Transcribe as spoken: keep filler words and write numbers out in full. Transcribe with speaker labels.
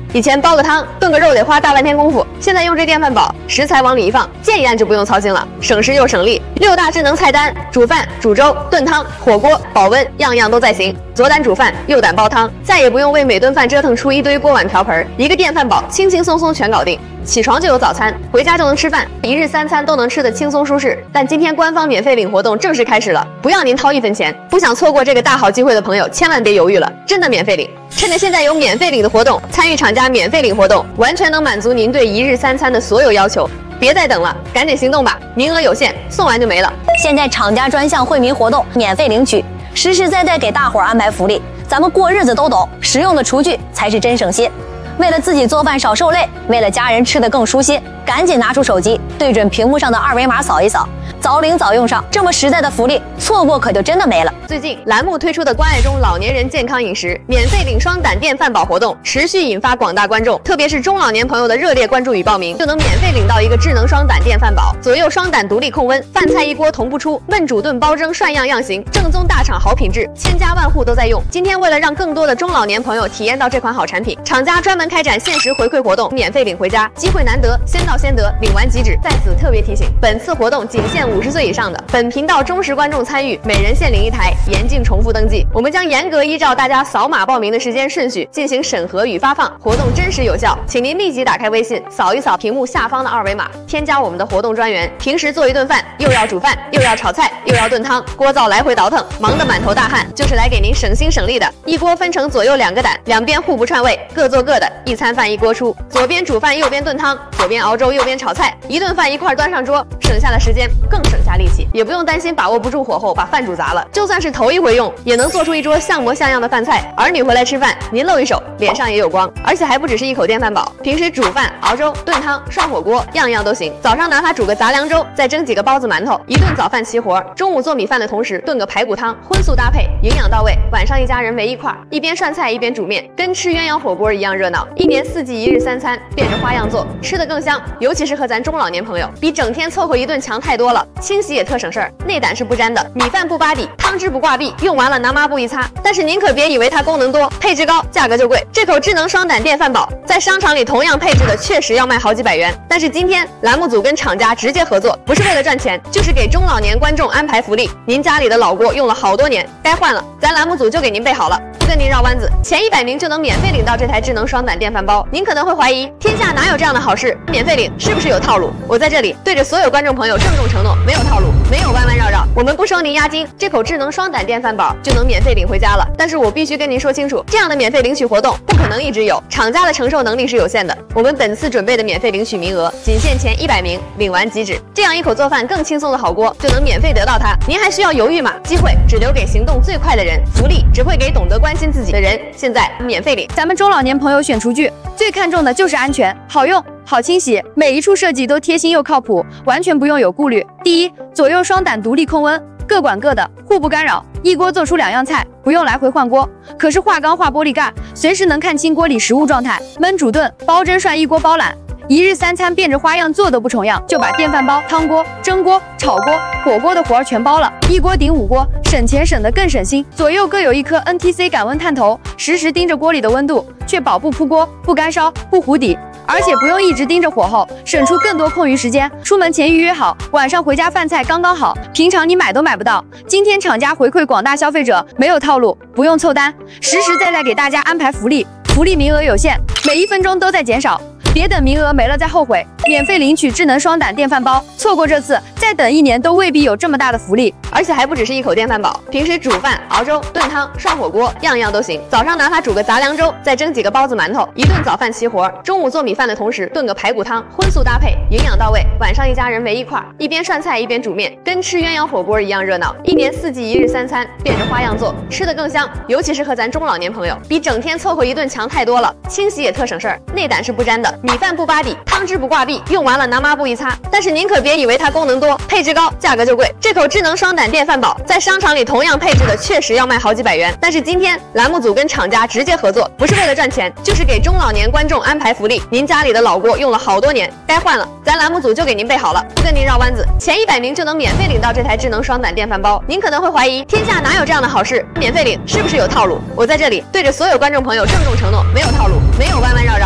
Speaker 1: 以前煲个汤、炖个肉得花大半天功夫，现在用这电饭煲，食材往里一放，键一按就不用操心了，省时又省力。六大智能菜单：煮饭、煮粥、炖汤、火锅、保温，样样都在行。左胆煮饭，右胆煲汤，再也不用为每顿饭折腾出一堆锅碗瓢盆，一个电饭煲轻轻松松全搞定。起床就有早餐，回家就能吃饭，一日三餐都能吃得轻松舒适。但今天官方免费领活动正式开始了，不要您掏一分钱。不想错过这个大好机会的朋友，千万别犹豫了，真的免费领！趁着现在有免费领的活动，参与厂家免费领活动，完全能满足您对一日三餐的所有要求。别再等了，赶紧行动吧！名额有限，送完就没了。
Speaker 2: 现在厂家专项惠民活动，免费领取，实实在在给大伙儿安排福利。咱们过日子都懂，实用的厨具才是真省心。为了自己做饭少受累，为了家人吃得更舒心，赶紧拿出手机，对准屏幕上的二维码扫一扫，早领早用上。这么实在的福利，错过可就真的没了。
Speaker 1: 最近栏目推出的关爱中老年人健康饮食免费领双胆电饭煲活动，持续引发广大观众，特别是中老年朋友的热烈关注与报名，就能免费领到一个智能双胆电饭煲，左右双胆独立控温，饭菜一锅同步出，焖煮炖煲蒸涮样样行，正宗大厂好品质，千家万户都在用。今天为了让更多的中老年朋友体验到这款好产品，厂家专门开展限时回馈活动，免费领回家，机会难得，先到先得，领完即止。在此特别提醒，本次活动仅限五十岁以上的本频道忠实观众参与，每人限领一台，严禁重复登记。我们将严格依照大家扫码报名的时间顺序进行审核与发放，活动真实有效，请您立即打开微信，扫一扫屏幕下方的二维码，添加我们的活动专员。平时做一顿饭，又要煮饭，又要炒菜，又要炖汤，锅灶来回倒腾，忙得满头大汗，就是来给您省心省力的。一锅分成左右两个胆，两边互不串味，各做各的，一餐饭一锅出，左边煮饭，右边炖汤，左边熬粥，右边炒菜，一顿饭一块端上桌，省下的时间更省下力气，也不用担心把握不住火候把饭煮砸了。就算是头一回用，也能做出一桌像模像样的饭菜。儿女回来吃饭，您露一手，脸上也有光。而且还不只是一口电饭煲，平时煮饭、熬粥、炖汤、涮火锅，样样都行。早上拿它煮个杂粮粥，再蒸几个包子馒头，一顿早饭齐活。中午做米饭的同时炖个排骨汤，荤素搭配，营养到位。晚上一家人围一块，一边涮菜一边煮面，跟吃鸳鸯火锅一样热闹。一年四季一日三餐，变着花样做，吃得更香。尤其适合咱中老年朋友，比整天凑合一顿强太多了。清洗也特省事儿，内胆是不粘的，米饭不扒底，汤汁不挂壁，用完了拿抹布一擦。但是您可别以为它功能多，配置高，价格就贵。这口智能双胆电饭煲在商场里同样配置的确实要卖好几百元，但是今天栏目组跟厂家直接合作，不是为了赚钱，就是给中老年观众安排福利。您家里的老锅用了好多年，该换了，咱栏目组就给您备好了，不跟您绕弯子，前一百名就能免费领到这台智能双胆电饭煲。您可能会怀疑，天下哪有这样的好事？免费领是不是有套路？我在这里对着所有观众朋友郑重承诺，没有套路，没有弯弯绕绕，我们不收您押金，这口智能双胆电饭煲就能免费领回家了。但是我必须跟您说清楚，这样的免费领取活动不可能一直有，厂家的承受能力是有限的。我们本次准备的免费领取名额仅限前一百名，领完即止。这样一口做饭更轻松的好锅就能免费得到它，您还需要犹豫吗？机会只留给行动最快的人，福利只会给懂得关心自己的人。现在免费领。
Speaker 3: 咱们中老年朋友选厨具最看重的就是安全、好用、好清洗，每一处设计都贴心又靠谱，完全不用有顾虑。第一，左右双胆独立控温，各管各的，互不干扰，一锅做出两样菜，不用来回换锅。可是化钢化玻璃盖，随时能看清锅里食物状态，焖煮炖、煲蒸涮一锅包揽。一日三餐变着花样做都不重样，就把电饭煲、汤锅、蒸锅、炒锅、火锅的活儿全包了，一锅顶五锅，省钱省得更省心。左右各有一颗 N T C 感温探头，实时盯着锅里的温度，确保不扑锅、不干烧、不糊底。而且不用一直盯着火候，省出更多空余时间。出门前预约好，晚上回家饭菜刚刚好，平常你买都买不到。今天厂家回馈广大消费者，没有套路，不用凑单，实实在在给大家安排福利。福利名额有限，每一分钟都在减少，别等名额没了再后悔。免费领取智能双胆电饭煲，错过这次，再等一年都未必有这么大的福利。
Speaker 1: 而且还不只是一口电饭煲，平时煮饭、熬粥、炖汤、涮火锅，样样都行。早上拿它煮个杂粮粥，再蒸几个包子馒头，一顿早饭齐活。中午做米饭的同时炖个排骨汤，荤素搭配，营养到位。晚上一家人围一块，一边涮菜一边煮面，跟吃鸳鸯火锅一样热闹。一年四季一日三餐，变着花样做，吃得更香。尤其适合咱中老年朋友，比整天凑合一顿强太多了。清洗也特省事儿，内胆是不粘的，米饭不扒底，汤汁不挂壁，用完了拿抹布一擦。但是您可别以为它功能多，配置高，价格就贵。这口智能双胆电饭煲在商场里同样配置的确实要卖好几百元，但是今天栏目组跟厂家直接合作，不是为了赚钱，就是给中老年观众安排福利。您家里的老锅用了好多年，该换了，咱栏目组就给您备好了，不跟您绕弯子，前一百名就能免费领到这台智能双胆电饭煲。您可能会怀疑，天下哪有这样的好事？免费领是不是有套路？我在这里对着所有观众朋友郑重承诺，没有套路，没有弯弯绕绕。